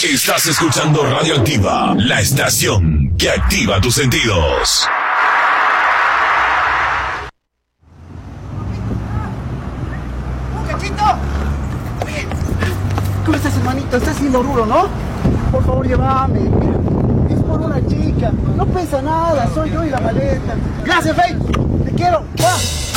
Estás escuchando Radio Activa, la estación que activa tus sentidos. ¡Cachito! ¿Cómo estás, hermanito? Estás haciendo duro, ¿no? Por favor, llévame. Mira, es por una chica. No pesa nada, soy yo y la maleta. Gracias, Faye. Te quiero. ¡Va!